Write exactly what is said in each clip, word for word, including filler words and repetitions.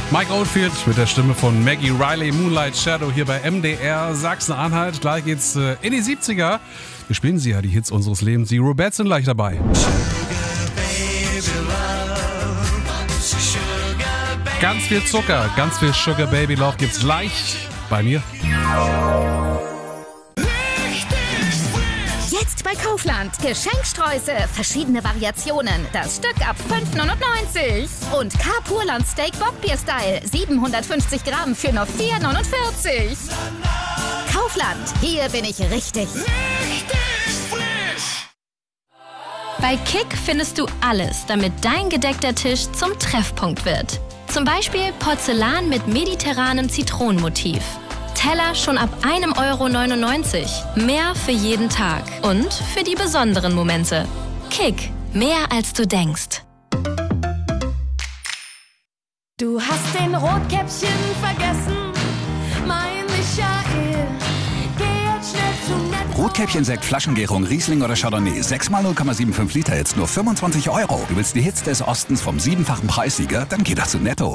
Mike Oldfield mit der Stimme von Maggie Riley, Moonlight Shadow hier bei M D R Sachsen-Anhalt. Gleich geht's äh, in die siebziger. Wir spielen sie ja, die Hits unseres Lebens. Die Rubettes sind gleich dabei. Ganz viel Zucker, ganz viel Sugar Baby Love gibt's gleich bei mir. Jetzt bei Kaufland. Geschenksträuße, verschiedene Variationen. Das Stück ab fünf neunundneunzig. Und Carpurland Steak Bockbier-Style. siebenhundertfünfzig Gramm für nur vier neunundvierzig. Kaufland, hier bin ich richtig. Richtig frisch. Bei Kick findest du alles, damit dein gedeckter Tisch zum Treffpunkt wird. Zum Beispiel Porzellan mit mediterranem Zitronenmotiv. Teller schon ab einem Euro neunundneunzig. Mehr für jeden Tag und für die besonderen Momente. Kick, mehr als du denkst. Du hast den Rotkäppchen vergessen, mein Michael. Geh jetzt schnell zu Netto. Rotkäppchen-Sekt, Flaschengärung, Riesling oder Chardonnay. sechs mal null Komma fünfundsiebzig Liter, jetzt nur fünfundzwanzig Euro. Du willst die Hits des Ostens vom siebenfachen Preissieger? Dann geh doch zu Netto.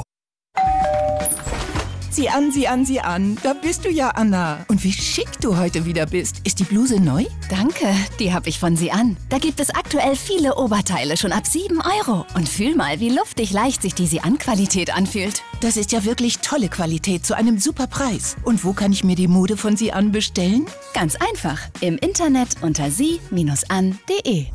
Sieh an, sieh an, sieh an. Da bist du ja, Anna. Und wie schick du heute wieder bist. Ist die Bluse neu? Danke, die habe ich von Sie an. Da gibt es aktuell viele Oberteile schon ab sieben Euro. Und fühl mal, wie luftig leicht sich die Sie an Qualität anfühlt. Das ist ja wirklich tolle Qualität zu einem super Preis. Und wo kann ich mir die Mode von Sie an bestellen? Ganz einfach. Im Internet unter sie an punkt de.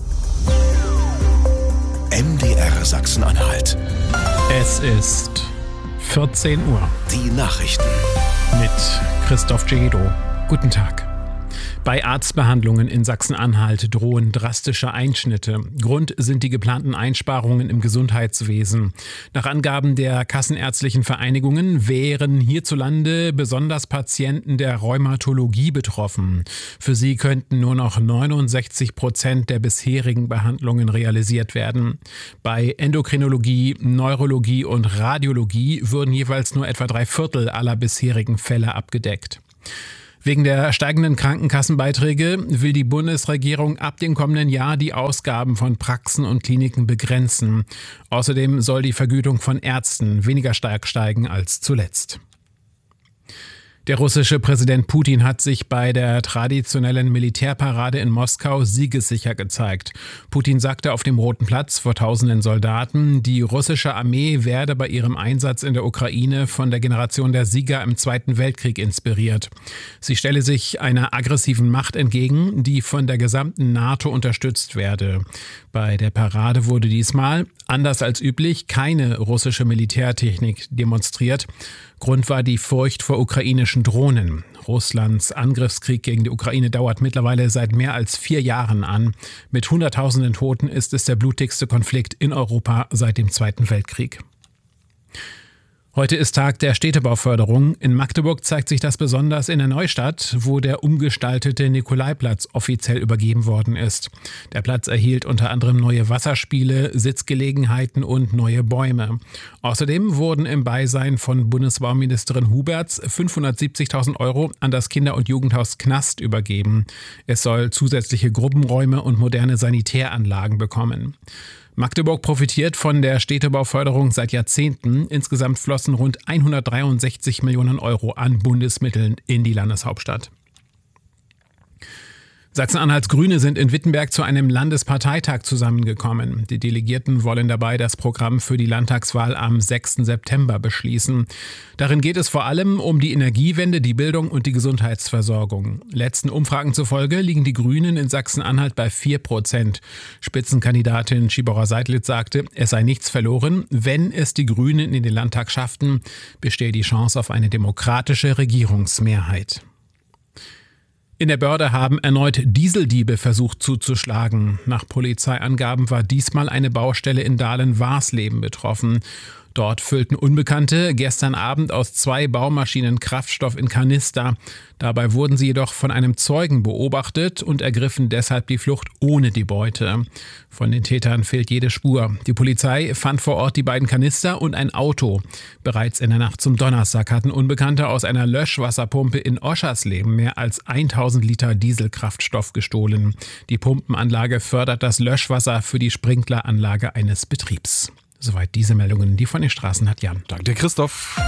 M D R Sachsen-Anhalt. Es ist vierzehn Uhr. Die Nachrichten mit Christoph Cedo. Guten Tag. Bei Arztbehandlungen in Sachsen-Anhalt drohen drastische Einschnitte. Grund sind die geplanten Einsparungen im Gesundheitswesen. Nach Angaben der kassenärztlichen Vereinigungen wären hierzulande besonders Patienten der Rheumatologie betroffen. Für sie könnten nur noch neunundsechzig Prozent der bisherigen Behandlungen realisiert werden. Bei Endokrinologie, Neurologie und Radiologie würden jeweils nur etwa drei Viertel aller bisherigen Fälle abgedeckt. Wegen der steigenden Krankenkassenbeiträge will die Bundesregierung ab dem kommenden Jahr die Ausgaben von Praxen und Kliniken begrenzen. Außerdem soll die Vergütung von Ärzten weniger stark steigen als zuletzt. Der russische Präsident Putin hat sich bei der traditionellen Militärparade in Moskau siegessicher gezeigt. Putin sagte auf dem Roten Platz vor tausenden Soldaten, die russische Armee werde bei ihrem Einsatz in der Ukraine von der Generation der Sieger im Zweiten Weltkrieg inspiriert. Sie stelle sich einer aggressiven Macht entgegen, die von der gesamten NATO unterstützt werde. Bei der Parade wurde diesmal, anders als üblich, keine russische Militärtechnik demonstriert. Grund war die Furcht vor ukrainischen Drohnen. Russlands Angriffskrieg gegen die Ukraine dauert mittlerweile seit mehr als vier Jahren an. Mit Hunderttausenden Toten ist es der blutigste Konflikt in Europa seit dem Zweiten Weltkrieg. Heute ist Tag der Städtebauförderung. In Magdeburg zeigt sich das besonders in der Neustadt, wo der umgestaltete Nikolaiplatz offiziell übergeben worden ist. Der Platz erhielt unter anderem neue Wasserspiele, Sitzgelegenheiten und neue Bäume. Außerdem wurden im Beisein von Bundesbauministerin Huberts fünfhundertsiebzigtausend Euro an das Kinder- und Jugendhaus Knast übergeben. Es soll zusätzliche Gruppenräume und moderne Sanitäranlagen bekommen. Magdeburg profitiert von der Städtebauförderung seit Jahrzehnten. Insgesamt flossen rund hundertdreiundsechzig Millionen Euro an Bundesmitteln in die Landeshauptstadt. Sachsen-Anhalts Grüne sind in Wittenberg zu einem Landesparteitag zusammengekommen. Die Delegierten wollen dabei das Programm für die Landtagswahl am sechsten September beschließen. Darin geht es vor allem um die Energiewende, die Bildung und die Gesundheitsversorgung. Letzten Umfragen zufolge liegen die Grünen in Sachsen-Anhalt bei vier Prozent. Spitzenkandidatin Schiebauer-Seidlitz sagte, es sei nichts verloren. Wenn es die Grünen in den Landtag schafften, bestehe die Chance auf eine demokratische Regierungsmehrheit. In der Börde haben erneut Dieseldiebe versucht zuzuschlagen. Nach Polizeiangaben war diesmal eine Baustelle in Dahlen-Warsleben betroffen. Dort füllten Unbekannte gestern Abend aus zwei Baumaschinen Kraftstoff in Kanister. Dabei wurden sie jedoch von einem Zeugen beobachtet und ergriffen deshalb die Flucht ohne die Beute. Von den Tätern fehlt jede Spur. Die Polizei fand vor Ort die beiden Kanister und ein Auto. Bereits in der Nacht zum Donnerstag hatten Unbekannte aus einer Löschwasserpumpe in Oschersleben mehr als tausend Liter Dieselkraftstoff gestohlen. Die Pumpenanlage fördert das Löschwasser für die Sprinkleranlage eines Betriebs. Soweit diese Meldungen, die von den Straßen hat Jan. Danke dir, Christoph.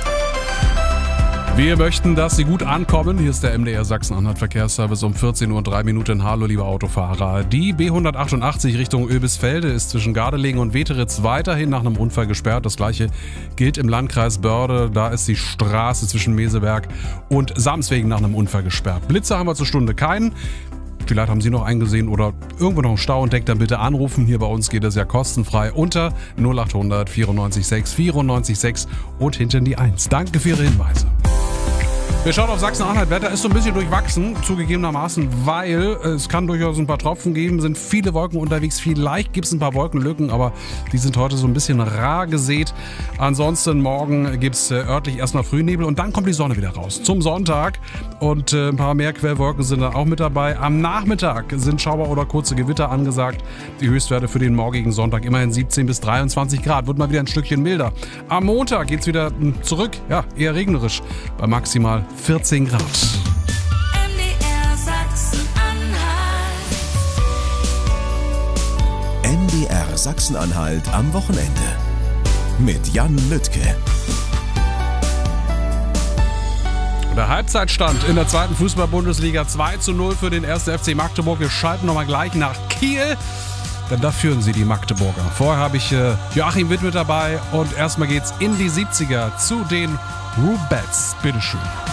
Wir möchten, dass Sie gut ankommen. Hier ist der M D R Sachsen-Anhalt Verkehrsservice um vierzehn Uhr und drei Minuten. Hallo, liebe Autofahrer. Die B hundertachtundachtzig Richtung Oebisfelde ist zwischen Gardelegen und Weteritz weiterhin nach einem Unfall gesperrt. Das gleiche gilt im Landkreis Börde. Da ist die Straße zwischen Meseberg und Samswegen nach einem Unfall gesperrt. Blitzer haben wir zur Stunde keinen. Vielleicht haben Sie noch einen gesehen oder irgendwo noch einen Stau entdeckt, dann bitte anrufen. Hier bei uns geht es ja kostenfrei unter null achthundert vierundneunzig sechs vierundneunzig sechs und hinten die eins. Danke für Ihre Hinweise. Wir schauen auf Sachsen-Anhalt. Wetter ist so ein bisschen durchwachsen, zugegebenermaßen, weil es kann durchaus ein paar Tropfen geben, sind viele Wolken unterwegs. Vielleicht gibt es ein paar Wolkenlücken, aber die sind heute so ein bisschen rar gesät. Ansonsten morgen gibt es örtlich erstmal Frühnebel und dann kommt die Sonne wieder raus zum Sonntag. Und ein paar mehr Quellwolken sind dann auch mit dabei. Am Nachmittag sind Schauer oder kurze Gewitter angesagt. Die Höchstwerte für den morgigen Sonntag immerhin siebzehn bis dreiundzwanzig Grad. Wird mal wieder ein Stückchen milder. Am Montag geht es wieder zurück, ja, eher regnerisch, bei maximal vierzehn Grad. M D R Sachsen-Anhalt. M D R Sachsen-Anhalt am Wochenende. Mit Jan Lüttke. Der Halbzeitstand in der zweiten Fußball-Bundesliga zwei zu null für den ersten F C Magdeburg. Wir schalten nochmal gleich nach Kiel, denn da führen sie die Magdeburger. Vorher habe ich äh, Joachim Witt mit dabei und erstmal geht's in die siebziger zu den Rubettes. Bitteschön.